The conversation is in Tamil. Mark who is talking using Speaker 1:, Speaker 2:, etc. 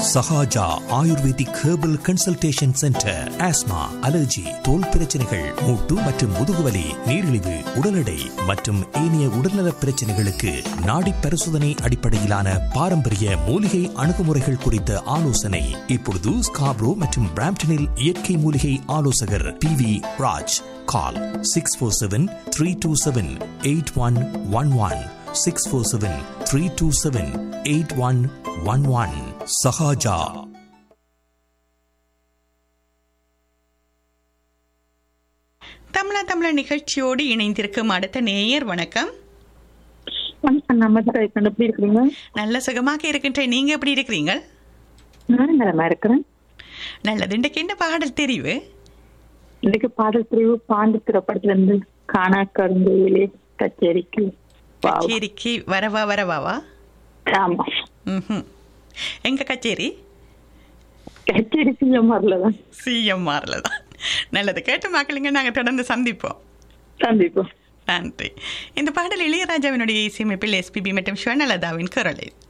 Speaker 1: Sahaja ayurvedic herbal consultation centre. Asthma, allergy, தோல் பிரச்சனைகள், மூட்டு மற்றும் முதுகுவலி, நீரிழிவு, உடல் எடை மற்றும் ஏனைய உடல்நல பிரச்சனைகளுக்கு நாடி பரிசோதனை அடிப்படையிலான பாரம்பரிய மூலிகை அணுகுமுறைகள் குறித்த ஆலோசனை. இப்பொழுது ஸ்காப்ரோ மற்றும் பிராம்டனில் இயற்கை மூலிகை ஆலோசகர் PV ராஜ். கால் 647-327-8111 647-327-8111. சஹாஜா.
Speaker 2: தமிழா நிகழ்ச்சியோடு இணைந்திருக்கும் அடுத்த நேயர். வணக்கம்.
Speaker 3: எப்படி இருக்கீங்க?
Speaker 2: நல்ல சுகமாக இருக்கின்ற. நீங்க எப்படி இருக்கிறீங்க?
Speaker 3: நான் நலமா இருக்கிறேன்.
Speaker 2: நல்லது. இன்றைக்கு என்ன பாடல் தெரிவு?
Speaker 3: இன்னைக்கு பாடல் தெரிவு பாண்டி திரைப்படத்துல இருந்து காணா கருந்தையிலே கச்சேரிக்கு
Speaker 2: வரவாவா?
Speaker 3: ஆமா.
Speaker 2: எங்க கச்சேரி?
Speaker 3: கச்சேரி
Speaker 2: சிஎம்ஆர்ல தான். நல்லது. கேட்டு மக்களுங்க, நாங்க தொடர்ந்து சந்திப்போம். நன்றி. இந்த பாடல் இளையராஜாவினுடைய இசையமைப்பில் SPB மற்றும் ஸ்வர்ணலதாவின் குரலில்.